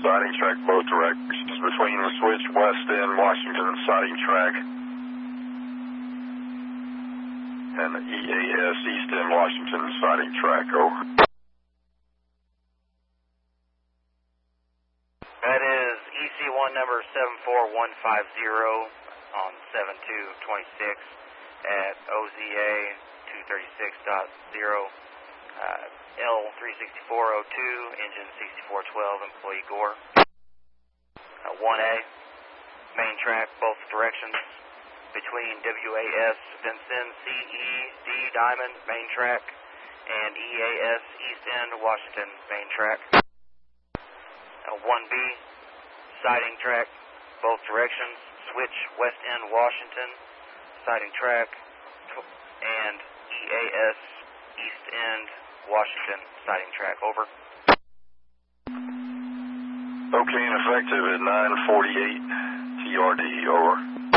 siding track both directions between the switch West End Washington siding track and the EAS East End Washington siding track. Over. That is EC1 number 74150 on 7226 at OZA 236.0. L36402, engine 6412, employee Gore. 1A, main track, both directions, between WAS Vincennes CED Diamond, main track, and EAS East End Washington, main track. 1B, siding track, both directions, switch West End Washington, siding track, and EAS East End Washington siding track. Over. Okay, and effective at 9:48 TRD. Over.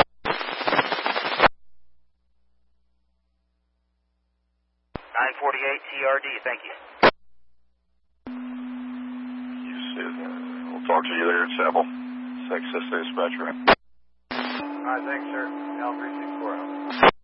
9:48 TRD. Thank you. We'll talk to you later, Chapel. Access dispatcher. All right, thanks, sir. L364.